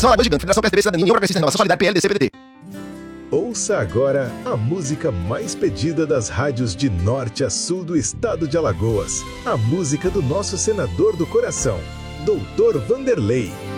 Federação Alagoas Gigante, Federação PSDB, Cidadania, União Progressista, Renovação, Solidariedade, PL, DC, PDT. Ouça agora a música mais pedida das rádios de norte a sul do estado de Alagoas. A música do nosso senador do coração, Dr. Vanderlei.